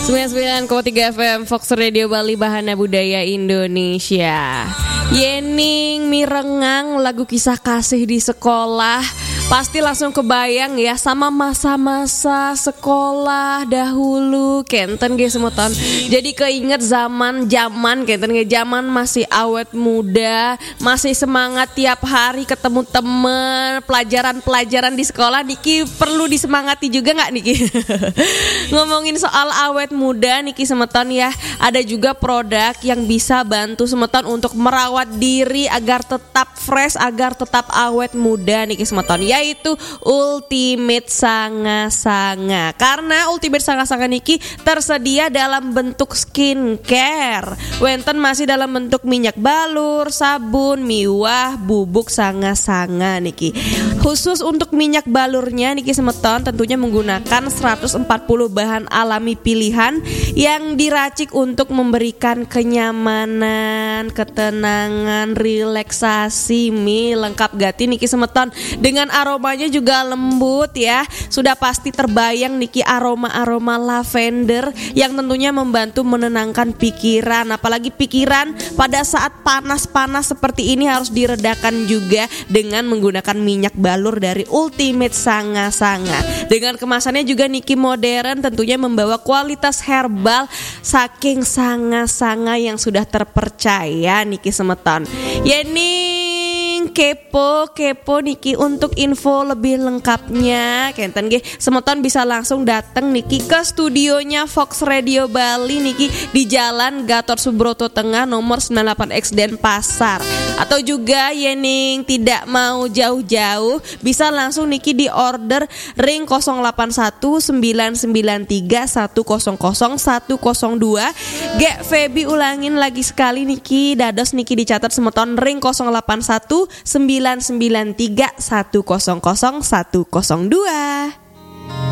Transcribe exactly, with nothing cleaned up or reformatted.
sembilan puluh sembilan koma tiga F M Fox Radio Bali, Bahana Budaya Indonesia. Yening mirengang lagu kisah kasih di sekolah. Pasti langsung kebayang ya sama masa-masa sekolah dahulu kenten ge semutan. Jadi keinget zaman-zaman kenten ge zaman masih awet muda, masih semangat tiap hari ketemu temen, pelajaran-pelajaran di sekolah. Niki perlu disemangati juga nggak Niki? Ngomongin soal awet muda Niki semeton ya, ada juga produk yang bisa bantu semeton untuk merawat diri agar tetap fresh, agar tetap awet muda Niki semeton, yaitu Ultimate Sanga-Sanga. Karena Ultimate Sanga-Sanga niki tersedia dalam bentuk skincare. Wenten masih dalam bentuk minyak balur, sabun, miwah, bubuk Sanga-Sanga niki. Khusus untuk minyak balurnya niki semeton tentunya menggunakan seratus empat puluh bahan alami pilihan yang diracik untuk memberikan kenyamanan, ketenangan, relaksasi, mi lengkap gati niki semeton. Dengan aromanya juga lembut ya. Sudah pasti terbayang niki aroma-aroma lavender yang tentunya membantu menenangkan pikiran. Apalagi pikiran pada saat panas-panas seperti ini harus diredakan juga dengan menggunakan minyak balur dari Ultimate Sanga-Sanga. Dengan kemasannya juga niki modern, tentunya membawa kualitas herbal saking Sanga-Sanga yang sudah terpercaya niki semeton. Yening kepo kepo niki untuk info lebih lengkapnya kenten ge semeton bisa langsung datang niki ke studionya Fox Radio Bali niki di Jalan Gatot Subroto Tengah nomor sembilan puluh delapan X Denpasar. Atau juga yening tidak mau jauh-jauh bisa langsung niki di order ring nol delapan satu sembilan sembilan tiga satu nol nol satu nol dua. Ge Feby ulangin lagi sekali niki dados niki dicatat semeton ring nol delapan satu sembilan sembilan tiga satu nol nol satu nol dua.